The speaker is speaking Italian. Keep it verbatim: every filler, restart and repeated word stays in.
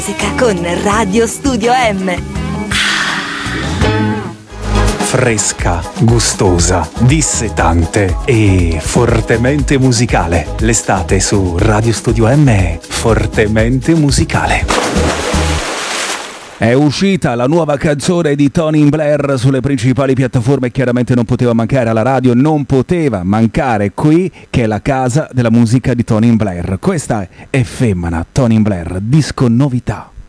Con Radio Studio M. Fresca, gustosa, dissetante e fortemente musicale. L'estate su Radio Studio M è fortemente musicale. È uscita la nuova canzone di Tony Blair sulle principali piattaforme e chiaramente non poteva mancare alla radio, non poteva mancare qui, che è la casa della musica di Tony Blair. Questa è Femmina, Tony Blair, disco novità.